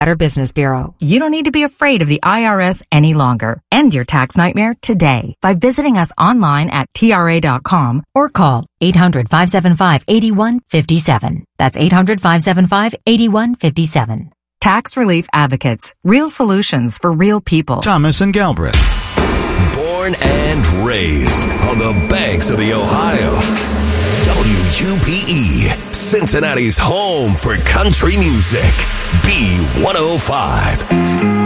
Better Business Bureau. You don't need to be afraid of the IRS any longer. End your tax nightmare today by visiting us online at TRA.com or call 800-575-8157. That's 800-575-8157. Tax Relief Advocates. Real solutions for real people. Thomas and Galbraith. Born and raised on the banks of the Ohio. WUPE, Cincinnati's home for country music. B105.